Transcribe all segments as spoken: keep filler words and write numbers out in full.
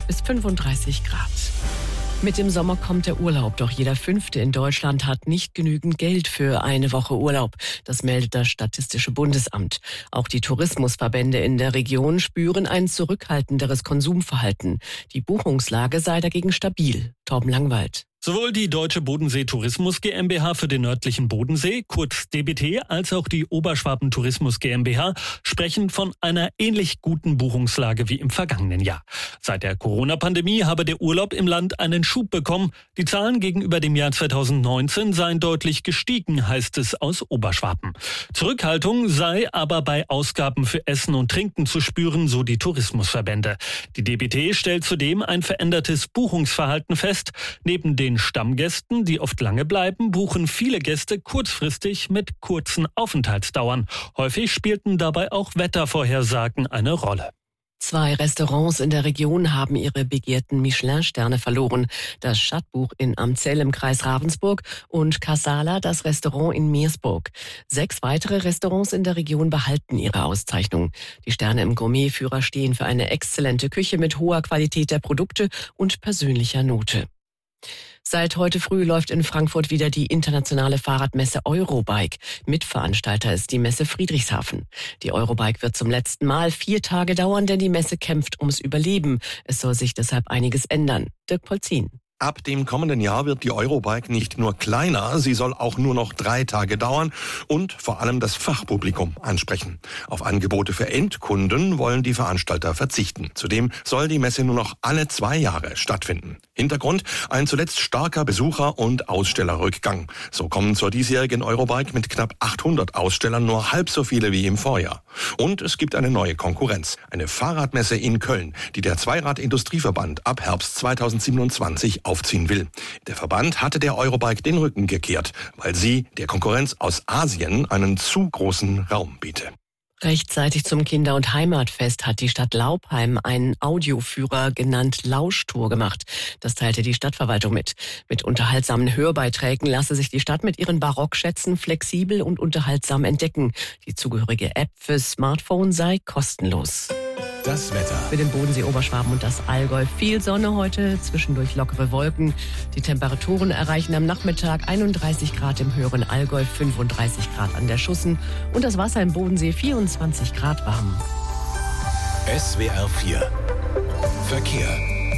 bis fünfunddreißig Grad. Mit dem Sommer kommt der Urlaub, doch jeder Fünfte in Deutschland hat nicht genügend Geld für eine Woche Urlaub. Das meldet das Statistische Bundesamt. Auch die Tourismusverbände in der Region spüren ein zurückhaltenderes Konsumverhalten. Die Buchungslage sei dagegen stabil. Torben Langwald. Sowohl die Deutsche Bodensee Tourismus GmbH für den nördlichen Bodensee, kurz D B T, als auch die Oberschwaben Tourismus GmbH sprechen von einer ähnlich guten Buchungslage wie im vergangenen Jahr. Seit der Corona-Pandemie habe der Urlaub im Land einen Schub bekommen. Die Zahlen gegenüber dem Jahr zweitausendneunzehn seien deutlich gestiegen, heißt es aus Oberschwaben. Zurückhaltung sei aber bei Ausgaben für Essen und Trinken zu spüren, so die Tourismusverbände. Die D B T stellt zudem ein verändertes Buchungsverhalten fest. Neben den Stammgästen, die oft lange bleiben, buchen viele Gäste kurzfristig mit kurzen Aufenthaltsdauern. Häufig spielten dabei auch Wettervorhersagen eine Rolle. Zwei Restaurants in der Region haben ihre begehrten Michelin-Sterne verloren. Das Stadtbuch in Amzell im Kreis Ravensburg und Casala, das Restaurant in Meersburg. Sechs weitere Restaurants in der Region behalten ihre Auszeichnung. Die Sterne im Gourmetführer stehen für eine exzellente Küche mit hoher Qualität der Produkte und persönlicher Note. Seit heute früh läuft in Frankfurt wieder die internationale Fahrradmesse Eurobike. Mitveranstalter ist die Messe Friedrichshafen. Die Eurobike wird zum letzten Mal vier Tage dauern, denn die Messe kämpft ums Überleben. Es soll sich deshalb einiges ändern. Dirk Polzin. Ab dem kommenden Jahr wird die Eurobike nicht nur kleiner, sie soll auch nur noch drei Tage dauern und vor allem das Fachpublikum ansprechen. Auf Angebote für Endkunden wollen die Veranstalter verzichten. Zudem soll die Messe nur noch alle zwei Jahre stattfinden. Hintergrund: ein zuletzt starker Besucher- und Ausstellerrückgang. So kommen zur diesjährigen Eurobike mit knapp achthundert Ausstellern nur halb so viele wie im Vorjahr. Und es gibt eine neue Konkurrenz. Eine Fahrradmesse in Köln, die der Zweirad-Industrieverband ab Herbst zweitausendsiebenundzwanzig aufziehen will. Der Verband hatte der Eurobike den Rücken gekehrt, weil sie der Konkurrenz aus Asien einen zu großen Raum biete. Rechtzeitig zum Kinder- und Heimatfest hat die Stadt Laupheim einen Audioführer genannt Lauschtour gemacht. Das teilte die Stadtverwaltung mit. Mit unterhaltsamen Hörbeiträgen lasse sich die Stadt mit ihren Barockschätzen flexibel und unterhaltsam entdecken. Die zugehörige App für Smartphone sei kostenlos. Das Wetter. Für den Bodensee, Oberschwaben und das Allgäu viel Sonne heute, zwischendurch lockere Wolken. Die Temperaturen erreichen am Nachmittag einunddreißig Grad im höheren Allgäu, fünfunddreißig Grad an der Schussen und das Wasser im Bodensee vierundzwanzig Grad warm. S W R vier Verkehr.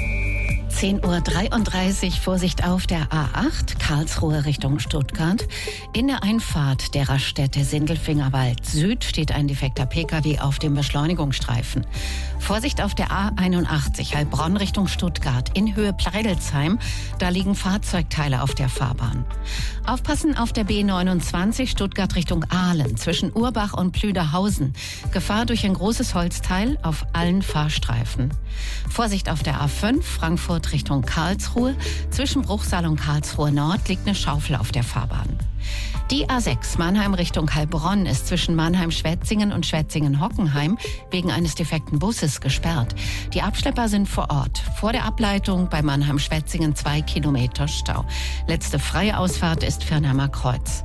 zehn Uhr dreiunddreißig, Vorsicht auf der A acht, Karlsruhe Richtung Stuttgart. In der Einfahrt der Raststätte Sindelfingerwald Süd steht ein defekter Pkw auf dem Beschleunigungsstreifen. Vorsicht auf der A einundachtzig, Heilbronn Richtung Stuttgart, in Höhe Pleidelsheim. Da liegen Fahrzeugteile auf der Fahrbahn. Aufpassen auf der B neunundzwanzig, Stuttgart Richtung Aalen, zwischen Urbach und Plüderhausen. Gefahr durch ein großes Holzteil auf allen Fahrstreifen. Vorsicht auf der A fünf, Frankfurt Richtung Karlsruhe. Zwischen Bruchsal und Karlsruhe Nord liegt eine Schaufel auf der Fahrbahn. Die A sechs Mannheim Richtung Heilbronn ist zwischen Mannheim-Schwetzingen und Schwetzingen-Hockenheim wegen eines defekten Busses gesperrt. Die Abschlepper sind vor Ort. Vor der Ableitung bei Mannheim-Schwetzingen zwei Kilometer Stau. Letzte freie Ausfahrt ist Firnheimer Kreuz.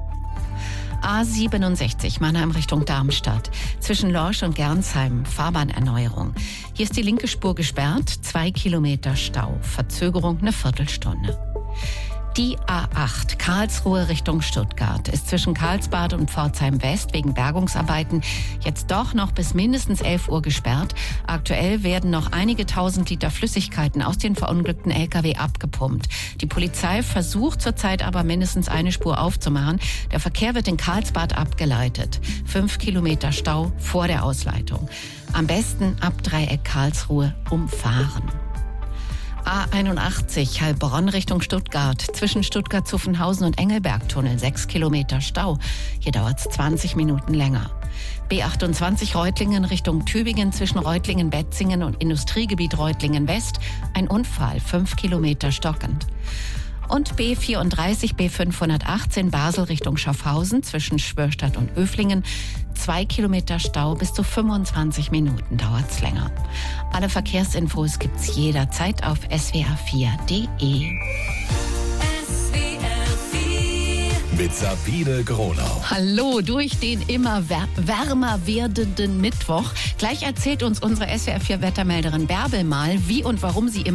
A siebenundsechzig Mannheim Richtung Darmstadt. Zwischen Lorsch und Gernsheim Fahrbahnerneuerung. Hier ist die linke Spur gesperrt, zwei Kilometer Stau. Verzögerung eine Viertelstunde. Die A acht Karlsruhe Richtung Stuttgart ist zwischen Karlsbad und Pforzheim West wegen Bergungsarbeiten jetzt doch noch bis mindestens elf Uhr gesperrt. Aktuell werden noch einige tausend Liter Flüssigkeiten aus den verunglückten L K W abgepumpt. Die Polizei versucht zurzeit aber mindestens eine Spur aufzumachen. Der Verkehr wird in Karlsbad abgeleitet. Fünf Kilometer Stau vor der Ausleitung. Am besten ab Dreieck Karlsruhe umfahren. A einundachtzig Heilbronn Richtung Stuttgart. Zwischen Stuttgart-Zuffenhausen und Engelbergtunnel sechs Kilometer Stau. Hier dauert es zwanzig Minuten länger. B achtundzwanzig Reutlingen Richtung Tübingen zwischen Reutlingen-Betzingen und Industriegebiet Reutlingen-West. Ein Unfall, fünf Kilometer stockend. Und B vierunddreißig B fünfhundertachtzehn Basel Richtung Schaffhausen zwischen Schwörstadt und Öflingen. Zwei Kilometer Stau, bis zu fünfundzwanzig Minuten dauert's länger. Alle Verkehrsinfos gibt's jederzeit auf s w r vier punkt d e. Mit Sabine Gronau. Hallo, durch den immer wärmer werdenden Mittwoch. Gleich erzählt uns unsere S W R vier Wettermelderin Bärbel mal, wie und warum sie immer